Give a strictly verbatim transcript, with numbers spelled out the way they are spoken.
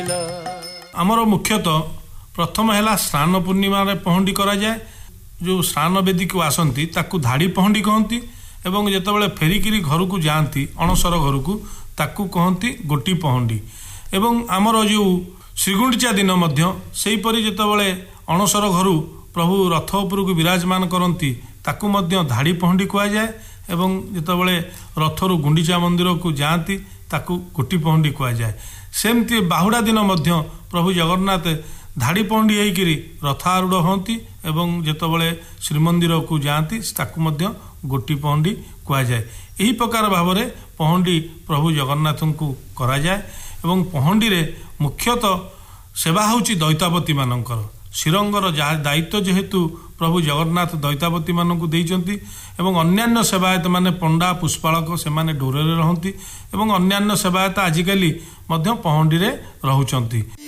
आमर मुख्यतः प्रथम है स्नान पूर्णिमा पहंडी करा जाए। जो स्नान वेदी को आसती ताकू धाड़ी पहंडी कहती एवं जितेबाला फेरिकी घर को जाती अणसर घर को ताकू कहती गोटी पहंडी। एवं आमर जो श्रीगुंडीचा दिन सेहीपरि जितेबाला अणसर घर प्रभु रथ उपर को विराजमान करती ताकू मध्य धाड़ी पहंडी कह जाए। एवं जितेबाला रथरू गुंडीचा मंदिर को जाती ताकू गोटी पहंडी कह जाए। सेमती बाहुड़ा दिन मध्य प्रभु जगन्नाथ धाड़ी पहंडी होकर रथारूढ़ होती एवं जितेबाला श्रीमंदिर को जाती ताकू मध्य गोटी पहंडी कह जाए। यही प्रकार भाव में पहंडी प्रभु जगन्नाथ को करा जाए। एवं पहंडी रे मुख्यतः सेवा होची दैतापति मानकर श्रीरंगर दायित्व जेहेतु प्रभु जगन्नाथ दैतापति मानक देइचंती एवं अन्यान्य सेवायत माने पंडा पुष्पालक से माने डोरे रहंती एवं अन्यान्य सेवायत आजिकाली मध्य पहंडी रे रहुचंती।